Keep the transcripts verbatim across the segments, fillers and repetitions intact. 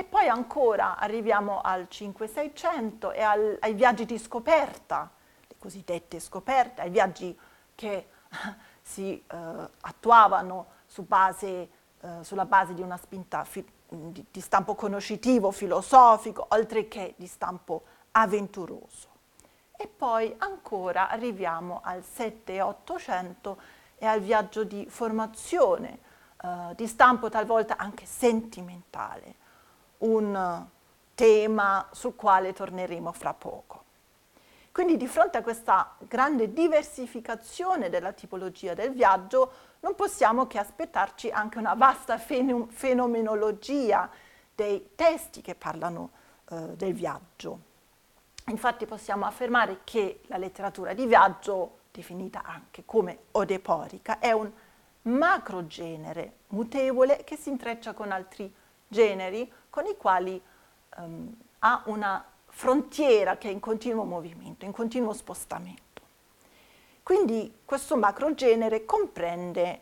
E poi ancora arriviamo al cinquecento-seicento e al, ai viaggi di scoperta, le cosiddette scoperte, ai viaggi che si eh, attuavano su base, eh, sulla base di una spinta fi- di, di stampo conoscitivo, filosofico, oltre che di stampo avventuroso. E poi ancora arriviamo al sette e ottocento e al viaggio di formazione, eh, di stampo talvolta anche sentimentale, un tema sul quale torneremo fra poco. Quindi di fronte a questa grande diversificazione della tipologia del viaggio non possiamo che aspettarci anche una vasta fen- fenomenologia dei testi che parlano eh, del viaggio. Infatti possiamo affermare che la letteratura di viaggio, definita anche come odeporica, è un macrogenere mutevole che si intreccia con altri generi con i quali um, ha una frontiera che è in continuo movimento, in continuo spostamento. Quindi questo macrogenere comprende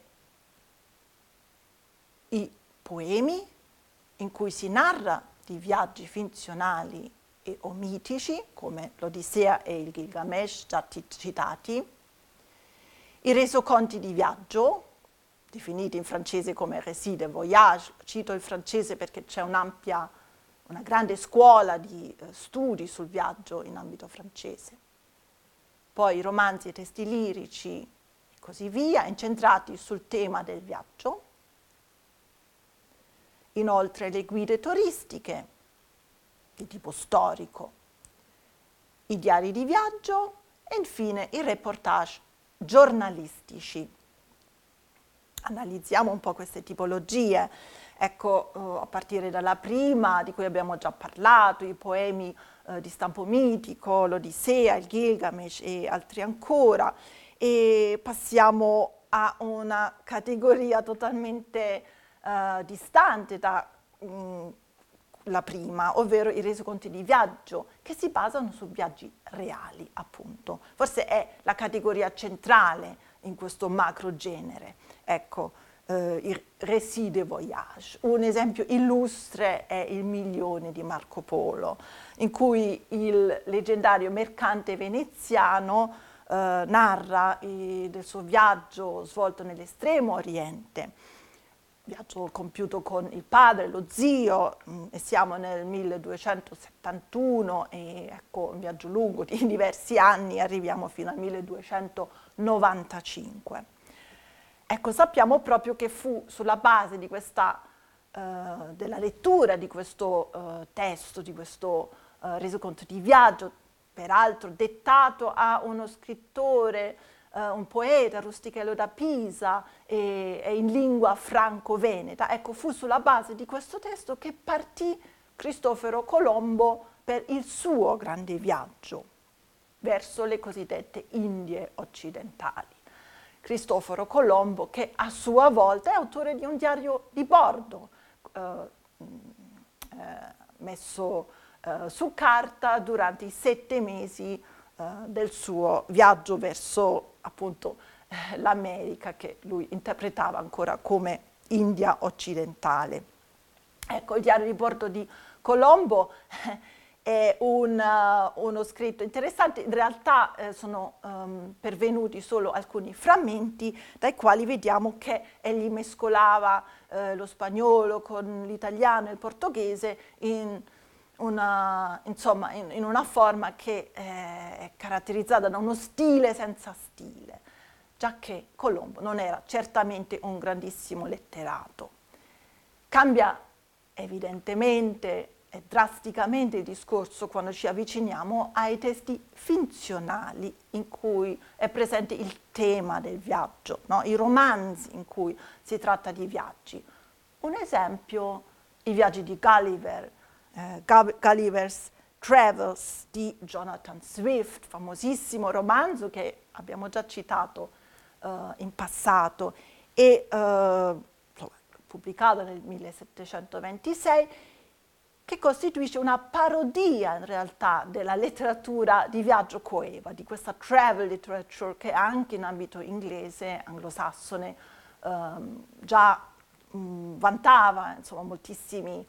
i poemi in cui si narra di viaggi finzionali e o mitici, come l'Odissea e il Gilgamesh già citati, i resoconti di viaggio, definiti in francese come récit de voyage, cito il francese perché c'è un'ampia, una grande scuola di eh, studi sul viaggio in ambito francese. Poi i romanzi e testi lirici e così via, incentrati sul tema del viaggio. Inoltre le guide turistiche, di tipo storico, i diari di viaggio e infine i reportage giornalistici. Analizziamo un po' queste tipologie, ecco, uh, a partire dalla prima, di cui abbiamo già parlato, i poemi uh, di stampo mitico, l'Odissea, il Gilgamesh e altri ancora, e passiamo a una categoria totalmente uh, distante da um, la prima, ovvero i resoconti di viaggio, che si basano su viaggi reali, appunto. Forse è la categoria centrale in questo macro genere. Ecco, eh, il récit de voyage. Un esempio illustre è Il milione di Marco Polo, in cui il leggendario mercante veneziano eh, narra eh, del suo viaggio svolto nell'estremo oriente, viaggio compiuto con il padre, lo zio, mh, e siamo nel milleduecentosettantuno e ecco un viaggio lungo di diversi anni, arriviamo fino al milleduecentonovantacinque. Ecco, sappiamo proprio che fu sulla base di questa, eh, della lettura di questo eh, testo, di questo eh, resoconto di viaggio, peraltro dettato a uno scrittore, Uh, un poeta, Rustichello da Pisa, e, e in lingua franco-veneta. Ecco, fu sulla base di questo testo che partì Cristoforo Colombo per il suo grande viaggio verso le cosiddette Indie occidentali. Cristoforo Colombo, che a sua volta è autore di un diario di bordo, uh, eh, messo uh, su carta durante i sette mesi del suo viaggio verso appunto eh, l'America, che lui interpretava ancora come India occidentale. Ecco, il diario di bordo di Colombo eh, è un, uh, uno scritto interessante, in realtà eh, sono um, pervenuti solo alcuni frammenti dai quali vediamo che egli mescolava eh, lo spagnolo con l'italiano e il portoghese in Una, insomma, in, in una forma che eh, è caratterizzata da uno stile senza stile, giacché Colombo non era certamente un grandissimo letterato. Cambia evidentemente e drasticamente il discorso quando ci avviciniamo ai testi finzionali in cui è presente il tema del viaggio, no? I romanzi in cui si tratta di viaggi. Un esempio, i viaggi di Gulliver, Uh, Gulliver's Travels di Jonathan Swift, famosissimo romanzo che abbiamo già citato uh, in passato e uh, pubblicato nel millesettecentoventisei, che costituisce una parodia in realtà della letteratura di viaggio coeva, di questa travel literature che anche in ambito inglese, anglosassone, um, già mh, vantava insomma moltissimi